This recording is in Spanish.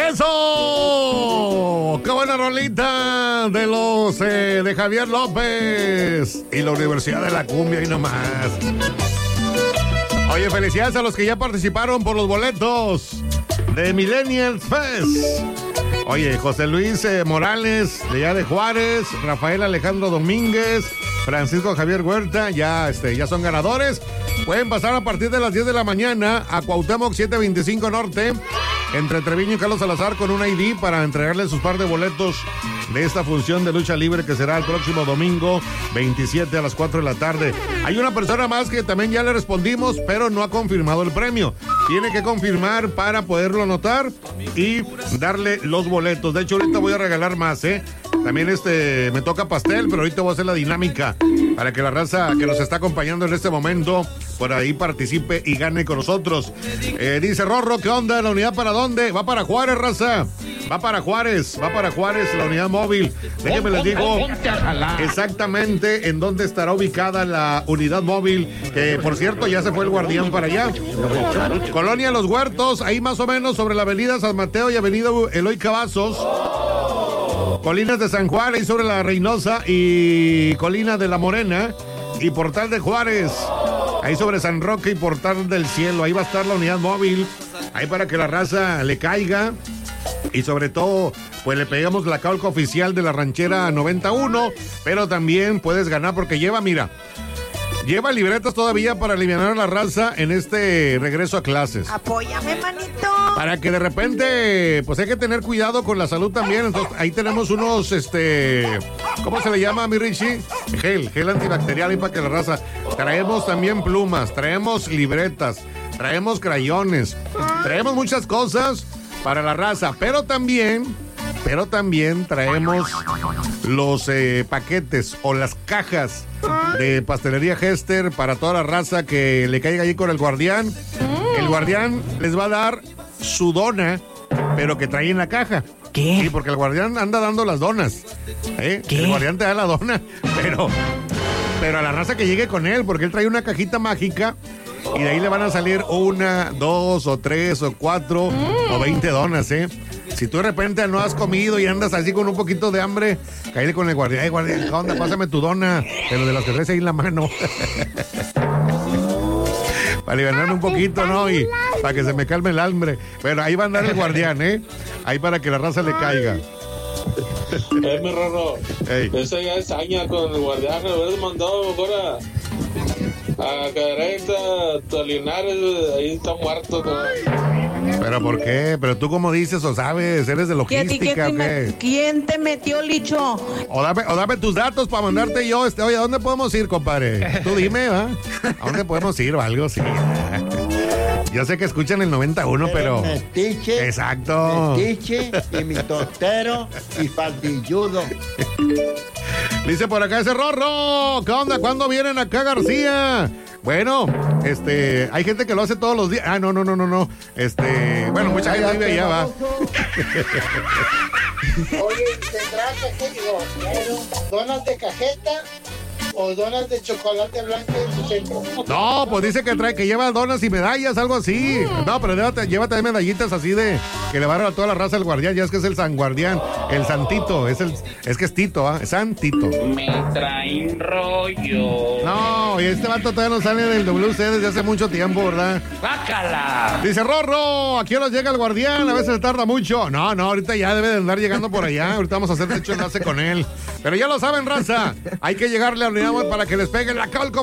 ¡Eso! ¡Qué buena rolita de los de Javier López y la Universidad de la Cumbia y nomás! Oye, felicidades a los que ya participaron por los boletos de Millennials Fest. Oye, José Luis Morales, de allá de Juárez, Rafael Alejandro Domínguez, Francisco Javier Huerta, ya son ganadores. Pueden pasar a partir de las 10 de la mañana a Cuauhtémoc 725 Norte, entre Treviño y Carlos Salazar, con un ID para entregarles sus par de boletos de esta función de lucha libre que será el próximo domingo 27 a las 4 de la tarde. Hay una persona más que también ya le respondimos, pero no ha confirmado el premio. Tiene que confirmar para poderlo anotar y darle los boletos. De hecho, ahorita voy a regalar más, También me toca pastel, pero ahorita voy a hacer la dinámica para que la raza que nos está acompañando en este momento por ahí participe y gane con nosotros. Dice Rorro, ¿qué onda? ¿La unidad para dónde? Va para Juárez, raza. Va para Juárez, la unidad móvil. Déjenme les digo exactamente en dónde estará ubicada la unidad móvil, que por cierto ya se fue el guardián para allá. Colonia Los Huertos, ahí más o menos sobre la avenida San Mateo y avenida Eloy Cavazos. Colinas de San Juan, ahí sobre la Reynosa y Colina de la Morena y Portal de Juárez, ahí sobre San Roque y Portal del Cielo. Ahí va a estar la unidad móvil, ahí para que la raza le caiga y sobre todo pues le pegamos la calca oficial de la ranchera 91, pero también puedes ganar porque lleva libretas todavía para aliviar a la raza en este regreso a clases. Apóyame, manito. Para que de repente, pues hay que tener cuidado con la salud también. Entonces, ahí tenemos unos, ¿cómo se le llama, mi Richie? Gel antibacterial, y para que la raza. Traemos también plumas, traemos libretas, traemos crayones, traemos muchas cosas para la raza, pero también traemos los paquetes o las cajas de pastelería Hester para toda la raza que le caiga ahí con el guardián. El guardián les va a dar su dona, pero que trae en la caja. ¿Qué? Sí, porque el guardián anda dando las donas. ¿Qué? El guardián te da la dona, pero a la raza que llegue con él, porque él trae una cajita mágica y de ahí le van a salir 1, 2 o 3 o 4 o 20 donas, Si tú de repente no has comido y andas así con un poquito de hambre, cállate con el guardián. Guardián, ¿qué onda? Pásame tu dona, pero de las que traes ahí en la mano. Para aliviarme un poquito, ¿no? Y para que se me calme el hambre. Bueno, ahí va a andar el guardián, Ahí para que la raza le caiga. Mi Rorro, esa ya es saña con el guardián. Me hubieras mandado mejor a Cadereyta, Linares, ahí está muerto. ¿Pero por qué? ¿Pero tú cómo dices o sabes? ¿Eres de logística o qué? ¿Quién te metió, Licho? O dame tus datos para mandarte yo. Oye, ¿a dónde podemos ir, compadre? Tú dime, ¿va? ¿A dónde podemos ir o algo? Sí. Yo sé que escuchan el 91, pero... Metiche. Exacto. Metiche y mi tostero y faldilludo. Dice por acá ese Rorro. ¿Qué onda? ¿Cuándo vienen acá, García? Bueno, hay gente que lo hace todos los días. Ah, no. Bueno, mucha gente vive allá, va. Oye, ¿tendrá donas de cajeta o donas de chocolate blanco en su centro? No, pues dice que lleva donas y medallas, algo así. No, pero llévate medallitas así de que le van a toda la raza al guardián. Ya es que es el San Guardián, el Santito. Es que es Tito, ¿ah? Es Santito. Me traen rollo. No, y este vato todavía no sale del WC desde hace mucho tiempo, ¿verdad? ¡Bácala! Dice Rorro, aquí nos llega el guardián, a veces tarda mucho. No, ahorita ya debe de andar llegando por allá. Ahorita vamos a hacer de hecho enlace con él. Pero ya lo saben, raza. Hay que llegarle a la unidad para que les pegue la calco